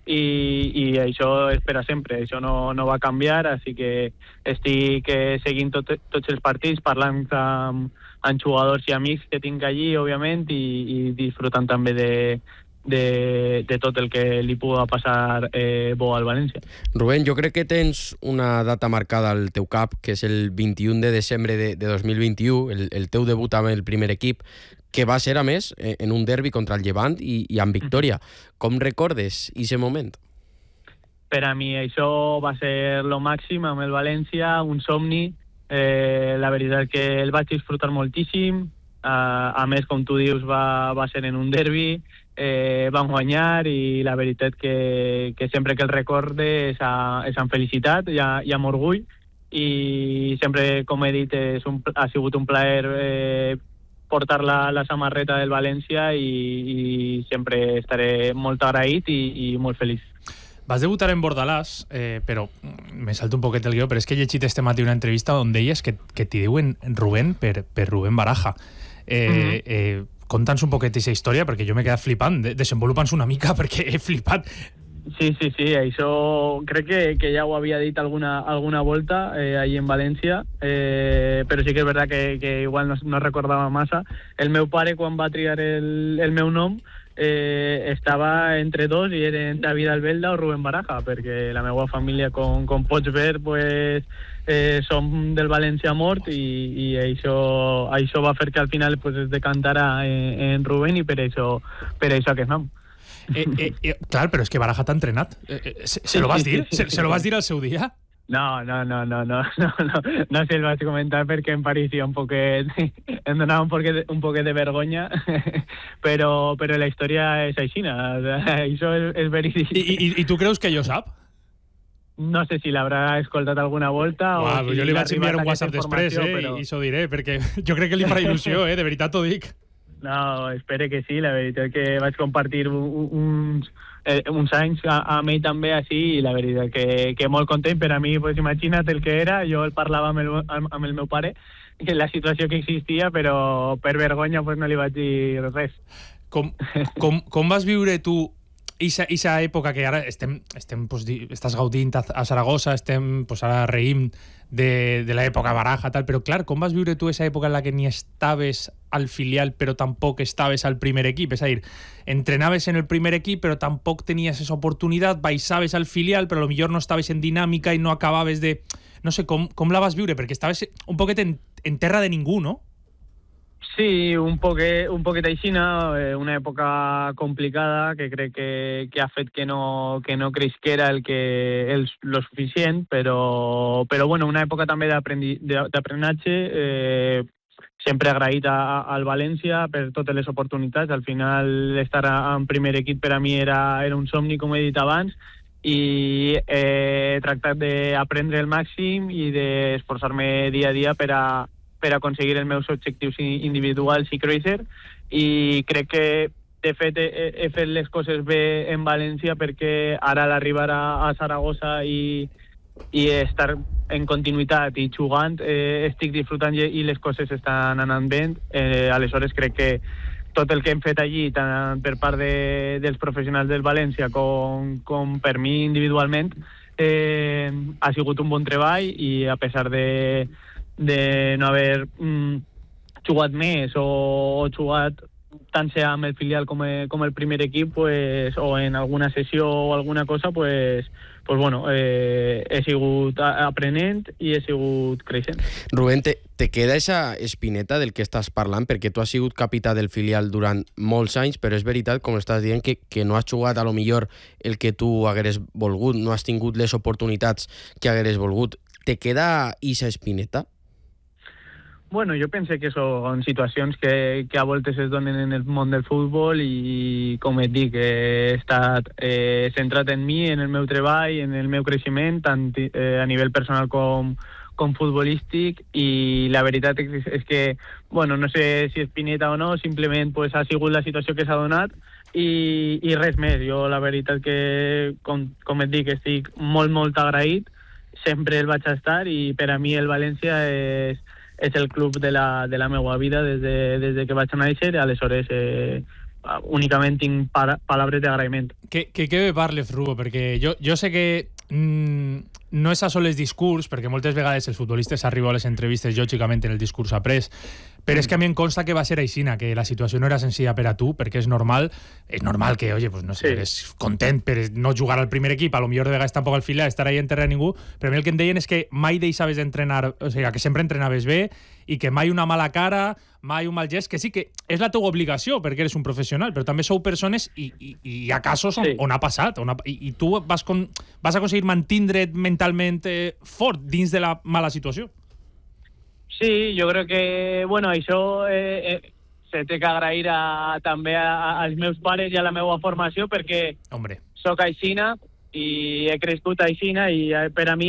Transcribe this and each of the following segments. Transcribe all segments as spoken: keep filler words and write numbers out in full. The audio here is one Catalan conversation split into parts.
i, i això és per a sempre, això no, no va canviar, així que estic eh, seguint tot, tots els partits, parlant amb, amb jugadors i amics que tinc allí, òbviament, i, i disfrutant també de, de, de tot el que li pugui passar eh, bo al València. Rubén, jo crec que tens una data marcada al teu cap, que és el vint-i-u de desembre de, de dos mil vint-i-u, el, el teu debut amb el primer equip, que va ser, a més, en un derbi contra el Llevant i, i amb victòria. Com recordes aquest moment? Per a mi això va ser lo màxim amb el València, un somni. Eh, la veritat que el vaig disfrutar moltíssim. Uh, a més, com tu dius, va, va ser en un derbi. Eh, vam guanyar i la veritat que, que sempre que el recorde és, a, és amb felicitat i, a, i amb orgull. I sempre, com he dit, és un, ha sigut un plaer eh, portar la, la samarreta del València i, i sempre estaré molt agraït i, i molt feliç. Vas debutar en Bordalàs, eh, però me salto un poquet el guió, però és que he llegit este matí una entrevista on deies que, que t'hi diuen Rubén per, per Rubén Baraja. Eh, mm-hmm. eh, Conta'ns un poquet aquesta història, perquè jo m'he quedat flipant. De, desenvolupa'ns una mica, perquè he flipat. Sí, sí, sí, això crec que, que ja ho havia dit alguna, alguna volta eh, allí en València, eh, però sí que és veritat que, que igual no, no recordava massa. El meu pare, quan va triar el, el meu nom, eh, estava entre dos i eren David Albelda o Rubén Baraja, perquè la meva família, com, com pots ver, pues, eh, som del València mort i, i això, això va fer que al final pues, es decantara en, en Rubén i per això, per això aquest nom. Eh, eh, eh, clar, però és que Baraja t'ha entrenat. Eh, eh, se, se lo vas dir? Se, se lo vas dir al seu dia? No, no, no, no, no, no, no, no se el vaig comentar perquè em pareixia un poquet, em donava un poquet, un poquet de vergonya, però, però la història és aixina, això és, és verídic. I, i, I tu creus que ell ho sap? No sé si l'haurà escoltat alguna volta Uah, o si jo li vaig enviar un WhatsApp després, eh, però... i això diré, perquè jo crec que li farà il·lusió, eh, de veritat ho dic. No, espero que sí, la veritat que vaig compartir uns, eh, uns anys amb ell també així i la veritat que, que molt content. Per a mi, pues, imagina't el que era, jo el parlava amb el, amb el meu pare, que la situació que existia, però per vergonya pues, no li vaig dir res. Com, com, com vas viure tu Ixa època que ara estem, estem pues, di, estàs gaudint a, a Saragossa, estem, pues, ara reïm de, de l'època Baraja, tal, però clar, com vas viure tu aquesta època en la que ni estaves al filial però tampoc estaves al primer equip? És a dir, entrenaves en el primer equip però tampoc tenies aquesta oportunitat, baixaves al filial però potser no estaves en dinàmica i no acabaves de... No sé, com, com la vas viure? Perquè estaves un poquet en, en terra de ningú, no? Sí, un poquet, un poquet aixina, eh, una època complicada que crec que, que ha fet que no, que no cresquera el que, el, lo suficient, però, però bueno, una època també d'aprenentatge, eh, sempre agraït a, al València per totes les oportunitats. Al final, estar en primer equip per a mi era, era un somni, com he dit abans, i he tractat d'aprendre el màxim i d'esforçar-me dia a dia per a per aconseguir els meus objectius individuals i créixer, i crec que de fet he, he fet les coses bé en València perquè ara a l'arribar a, a Saragossa i, i estar en continuïtat i jugant eh, estic disfrutant i, i les coses estan anant bé. Eh, aleshores crec que tot el que hem fet allí, tant per part de, dels professionals del València com, com per mi individualment, eh, ha sigut un bon treball i a pesar de de no haver mm, jugat més o, o jugat tant sea amb el filial com el, com el primer equip, pues, o en alguna sessió o alguna cosa, pues, pues bueno, eh, he sigut aprenent i he sigut creixent. Rubén, te, te queda esa espineta del que estàs parlant, perquè tu has sigut capità del filial durant molts anys, però és veritat, com estàs dient, que, que no has jugat a lo millor el que tu hagueres volgut, no has tingut les oportunitats que hagueres volgut. Te queda esa espineta? Bueno, jo penso que són situacions que, que a voltes es donen en el món del futbol i, com et dic, he estat eh, centrat en mi, en el meu treball, en el meu creixement, tant eh, a nivell personal com, com futbolístic, i la veritat és, és que, bueno, no sé si és pineta o no, simplement pues, ha sigut la situació que s'ha donat i, i res més. Jo la veritat que, com, com et dic, estic molt, molt agraït, sempre el vaig estar i per a mi el València és és el club de la, de la meva vida des de, des de que vaig néixer, aleshores eh, únicament tinc para, paraules d'agraïment. Què, què, què ve parles, Rubo? Perquè jo, jo sé que mm, no és a sols discurs, perquè moltes vegades els futbolistes arriben a les entrevistes, lògicament, en el discurs après, però és que a mi em consta que va ser aixina, que la situació no era senzilla per a tu, perquè és normal, és normal que, oye, pues no sé, sí. eres content per no jugar al primer equip, a lo millor de vegades tampoc al filial, estar ahí en terra de ningú, però a mi el que em deien és que mai deixaves d'entrenar, o sigui, que sempre entrenaves bé, i que mai una mala cara, mai un mal gest, que sí que és la teva obligació, perquè eres un professional, però també sou persones i, i, i hi ha casos on, sí. on ha passat, on ha, i, i tu vas, con, vas aconseguir mantindre't mentalment eh, fort dins de la mala situació. Sí, jo crec que, bueno, això eh, eh, se té que agrair a, també a, als meus pares i a la meva formació, perquè Hombre. soc aixina i he crescut aixina i per a mi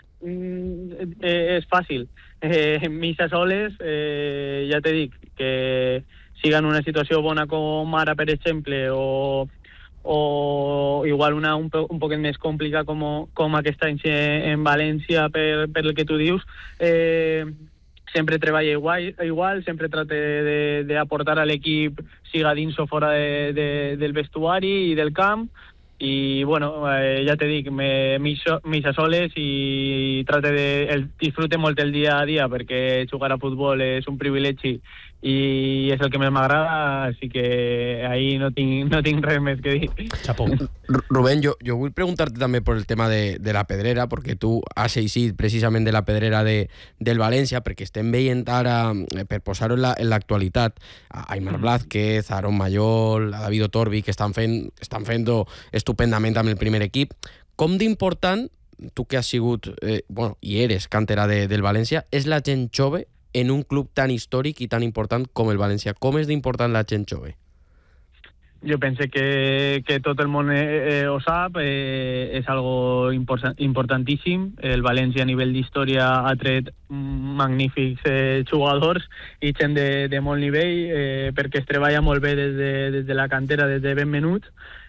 mm, eh, és fàcil. Eh, missa soles, eh, ja te dic, que siga en una situació bona com ara, per exemple, o, o igual una un, un poquet més complicada com, com aquesta en València, per, per el que tu dius, eh, sempre treballa igual, igual sempre trate d'aportar a l'equip, siga dins o fora de, de, del vestuari i del camp, i bueno, eh, ja te dic, me, missa soles i trate de, el, disfrute molt el dia a dia, perquè jugar a futbol és un privilegi i és el que més m'agrada, així que ahí no tinc, no tinc res més que dir. Chapó. Rubén, jo, jo vull preguntar-te també per el tema de, de la Pedrera, perquè tu has eixit precisament de la Pedrera de, del València, perquè estem veient ara, per posar-ho en l'actualitat, a Aimar Blázquez, a Aaron Mayol, a David Otorbi, que estan fent estan fent-ho estupendament amb el primer equip. Com d'important, tu que has sigut, eh, bueno, i eres cantera de, del València, és la gent jove en un club tan històric i tan important com el València? Com és d'important la gent jove? Jo penso que, que tot el món eh, ho sap, eh, és algo import importantíssim. El València a nivell d'història ha tret magnífics eh, jugadors i gent de, de molt nivell, eh, perquè es treballa molt bé des de, des de la cantera, des de ben menuts,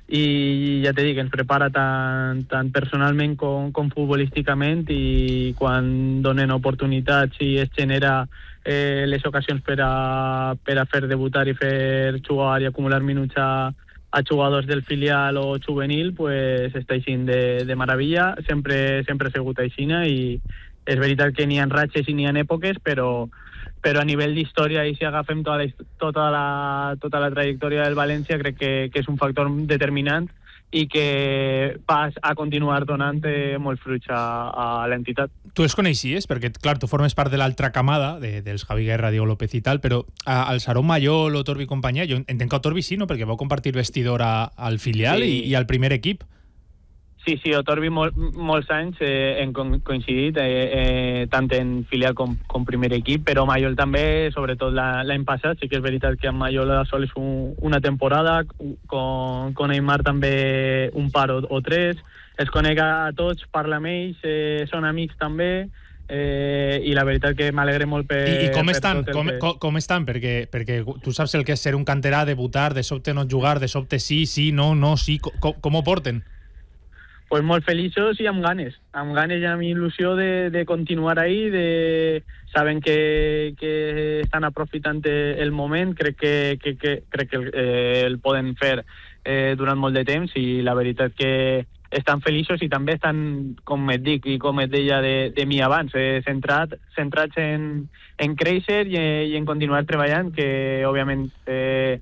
i ja te dic, ens prepara tant, tant personalment com, com futbolísticament, i quan donen oportunitats i es genera eh, les ocasions per a, per a fer debutar i fer jugar i acumular minuts a, a jugadors del filial o juvenil, pues està aixint de, de meravella. Sempre, sempre ha sigut aixina, i és veritat que n'hi ha ratxes i n'hi ha èpoques, però però a nivell d'història, i si agafem tota la, tota la, tota la trajectòria del València, crec que, que és un factor determinant i que pas a continuar donant molt fruits a, a l'entitat. Tu els coneixies? Perquè, clar, tu formes part de l'altra camada, de, dels Javi Guerra, Diego López i tal, però al Aaron Mayol, Otorbi i companyia, jo entenc que Otorbi sí, no? Perquè vau compartir vestidor a, al filial sí. i, i al primer equip. Sí, sí, Otorbi mol, molts anys eh, hem coincidit, eh, eh, tant en filial com, com primer equip, però Mayol també, sobretot l'any passat, sí que és veritat que amb Mayol sols un, una temporada, con, con Aimar també un par o, o tres, els conec a tots, parla amb ells, eh, són amics també, eh, i la veritat que m'alegre molt per... I, i com, per estan, com, que... com, com estan? Perquè, perquè tu saps el que és ser un canterà, debutar, de sobte no jugar, de sobte sí, sí, no, no, sí, com, com ho porten? Pues molt feliços i amb ganes, amb ganes i amb il·lusió de, de continuar ahí, de... saben que, que estan aprofitant el moment, crec que, que, que, crec que el, eh, el poden fer eh, durant molt de temps, i la veritat que estan feliços i també estan, com et dic i com et deia de, de mi abans, eh, centrat, centrats en, en créixer i, i en continuar treballant, que òbviament eh,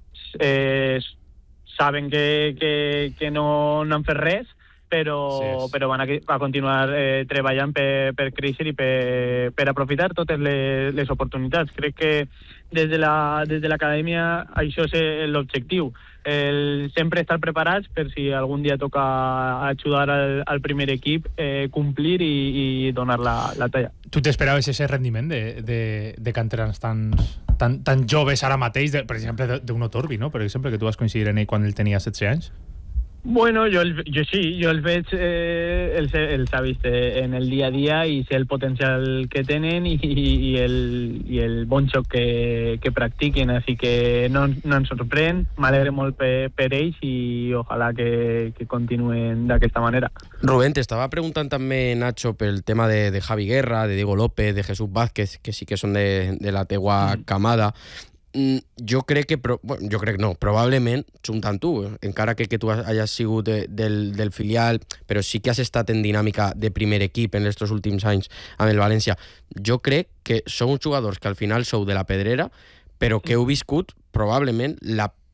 eh, saben que, que, que no, no han fet res, però, sí, però van a, a continuar eh, treballant per, per créixer i per, per aprofitar totes les, les oportunitats. Crec que des de la, des de l'acadèmia això és l'objectiu, el sempre estar preparats per si algun dia toca ajudar al, al primer equip, eh, complir i, i donar la, la talla. Tu t'esperaves ese rendiment de, de, de canterans tan, tan, tan joves ara mateix, de, per exemple, d'un Otorbi, no? Per exemple, que tu vas coincidir en ell quan ell tenia setze anys? Bueno, jo, el, jo sí, jo els veig, eh, els, els ha vist en el dia a dia i sé el potencial que tenen i, i, el, i el bon joc que, que practiquen, així que no, no ens sorprèn, m'alegre molt per, per ells i ojalà que, que continuen d'aquesta manera. Rubén, t'estava preguntant també, Nacho, pel tema de, de Javi Guerra, de Diego López, de Jesús Vázquez, que sí que són de, de la teua mm. camada. Mm, jo crec que... Pro, bueno, jo crec no, probablement juntant tu, eh? encara que, que tu hagis sigut de, del, del filial, però sí que has estat en dinàmica de primer equip en estos últims anys amb el València. Jo crec que sou uns jugadors que al final sou de la pedrera, però que heu viscut probablement la